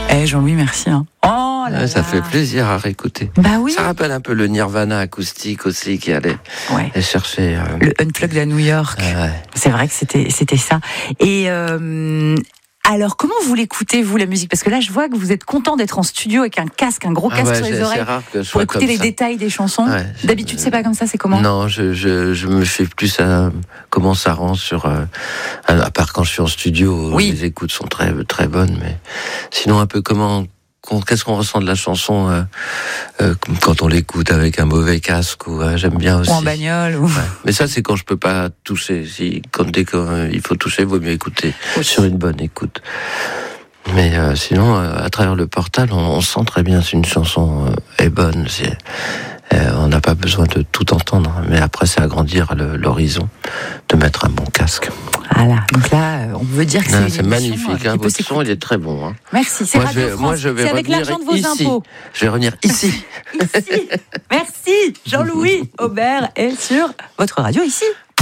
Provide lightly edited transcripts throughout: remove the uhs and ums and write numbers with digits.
Jean-Louis, merci. Hein. Oh là ça là. fait plaisir à réécouter. Bah oui. Ça rappelle un peu le Nirvana acoustique aussi qui allait chercher... Le Unplugged à New York. Ouais. C'est vrai que c'était ça. Et alors, comment vous l'écoutez, vous, la musique ? Parce que là, je vois que vous êtes content d'être en studio avec un casque, un gros casque sur les oreilles, pour écouter les détails des chansons. Ouais, d'habitude, c'est pas comme ça, c'est comment ? Non, je me fais plus à comment ça rend sur... à part quand je suis en studio, les écoutes sont très, très bonnes, mais sinon, un peu qu'est-ce qu'on ressent de la chanson quand on l'écoute avec un mauvais casque ou j'aime bien aussi. Ou en bagnole. Ou... Ouais. Mais ça, c'est quand je peux pas toucher. Dès qu'il faut toucher, il vaut mieux écouter sur une bonne écoute. Mais sinon, à travers le portal, on sent très bien si une chanson est bonne. On n'a pas besoin de tout entendre. Mais après, c'est agrandir l'horizon, de mettre un bon casque. Voilà, donc là, on veut dire que c'est magnifique. Votre son, il est très bon. Hein. Merci. C'est Radio France. Je vais c'est avec l'argent de vos impôts. Je vais revenir ici. Ici. Merci. Jean-Louis Aubert est sur votre radio ici.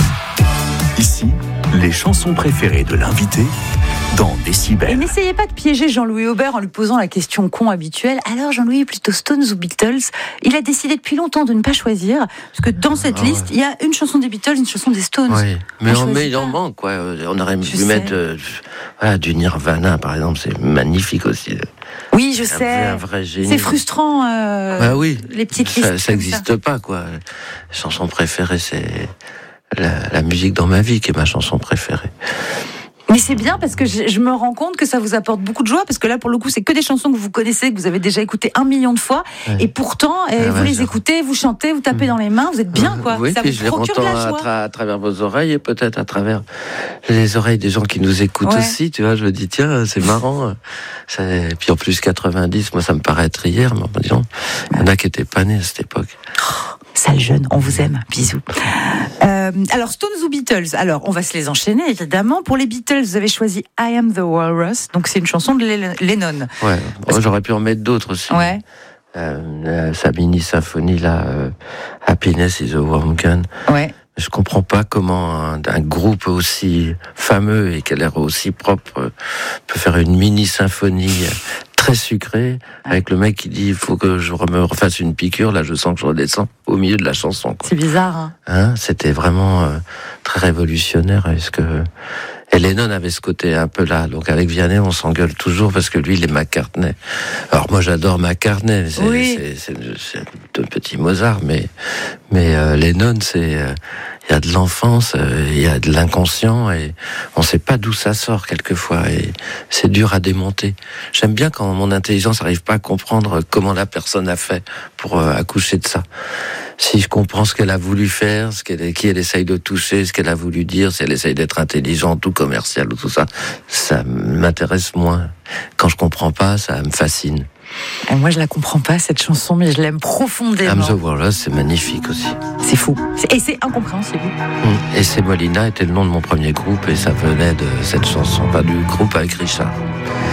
Ici, les chansons préférées de l'invité dans Décibel. Et n'essayez pas de piéger Jean-Louis Aubert en lui posant la question con habituelle. Alors Jean-Louis est plutôt Stones ou Beatles ? Il a décidé depuis longtemps de ne pas choisir, parce que dans cette liste, il y a une chanson des Beatles, une chanson des Stones. Oui, mais il en manque, quoi. On aurait pu mettre du Nirvana, par exemple, c'est magnifique aussi. Oui, je sais. Un vrai génie. C'est frustrant, oui. Les petites listes. Ça n'existe pas, quoi. La chanson préférée, c'est la musique dans ma vie qui est ma chanson préférée. Mais c'est bien parce que je me rends compte que ça vous apporte beaucoup de joie, parce que là, pour le coup, c'est que des chansons que vous connaissez, que vous avez déjà écoutées 1 million de fois, et pourtant, vous les écoutez, vous chantez, vous tapez dans les mains, vous êtes bien, quoi. Oui, ça puis vous je les procure de la joie. à travers vos oreilles et peut-être à travers les oreilles des gens qui nous écoutent aussi, tu vois. Je me dis, tiens, c'est marrant. Et puis en plus, 90, moi, ça me paraît être hier, mais disons, il y en a qui n'étaient pas nés à cette époque. Sale jeune, on vous aime, bisous. Alors, Stones ou Beatles ? Alors, on va se les enchaîner, évidemment. Pour les Beatles, vous avez choisi I Am the Walrus, donc c'est une chanson de Lennon. Ouais, j'aurais pu en mettre d'autres aussi. Ouais. Sa mini-symphonie, là, Happiness is a Warm Gun. Ouais. Je comprends pas comment un groupe aussi fameux et qui a l'air aussi propre peut faire une mini-symphonie très sucrée avec le mec qui dit il faut que je me refasse une piqûre. Là, je sens que je redescends au milieu de la chanson, quoi. C'est bizarre, hein. C'était vraiment très révolutionnaire. Et Lennon avait ce côté un peu là. Donc avec Vianney, on s'engueule toujours parce que lui, il est McCartney. Alors moi, j'adore McCartney. C'est un petit Mozart, mais Lennon, il y a de l'enfance, il y a de l'inconscient et on sait pas d'où ça sort quelquefois et c'est dur à démonter. J'aime bien quand mon intelligence n'arrive pas à comprendre comment la personne a fait pour accoucher de ça. Si je comprends ce qu'elle a voulu faire, qui elle essaye de toucher, ce qu'elle a voulu dire, si elle essaye d'être intelligente ou commerciale ou tout ça, ça m'intéresse moins. Quand je comprends pas, ça me fascine. Et moi, je la comprends pas, cette chanson, mais je l'aime profondément. I'm the Walrus, c'est magnifique aussi. C'est fou. Et c'est incompréhensible. Et C'est Molina était le nom de mon premier groupe et ça venait de cette chanson, pas du groupe avec Richard.